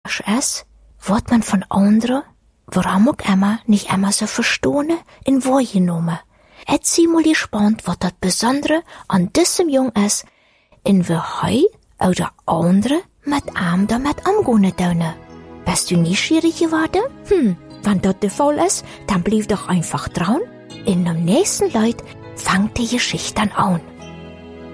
es, wordt man von anderen, waarom ook niet immer so verstohne, in wahrgenommen. Et zie mal gespannt, wat dat Besondere an diesem Jung is, in wie hij oder andere mit damit umgehen dürfen. Bist du neugierig geworden? Wenn das der Fall ist, dann bleib doch einfach dran. In dem nächsten Leid fängt die Geschichte dann an.